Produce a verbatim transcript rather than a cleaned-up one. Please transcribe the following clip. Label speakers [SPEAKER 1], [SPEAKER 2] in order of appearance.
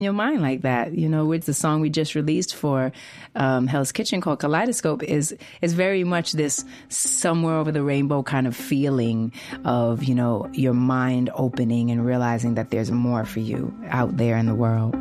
[SPEAKER 1] your mind like that. You know, with the song we just released for um, Hell's Kitchen called Kaleidoscope is is very much this somewhere over the rainbow kind of feeling of, you know, your mind opening and realizing that there's more for you out there in the world.